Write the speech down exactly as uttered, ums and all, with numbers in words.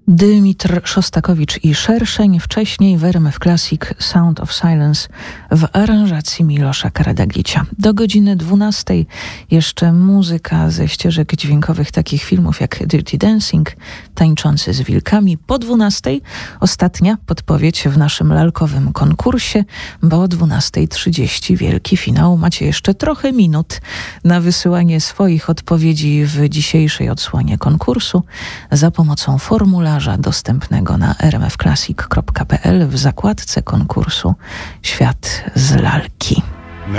Dymitr Szostakowicz i Szerszeń, wcześniej w R M F Classic Sound of Silence w aranżacji Milosza Karadagicia. Do godziny dwunastej jeszcze muzyka ze ścieżek dźwiękowych takich filmów jak Dirty Dancing, Tańczący z wilkami. Po dwunastej ostatnia podpowiedź w naszym lalkowym konkursie, bo o dwunastej trzydzieści wielki finał. Macie jeszcze trochę minut na wysyłanie swoich odpowiedzi w dzisiejszej odsłonie konkursu za pomocą formularza dostępnego na r m f classic kropka p l w zakładce konkursu Świat z lalki.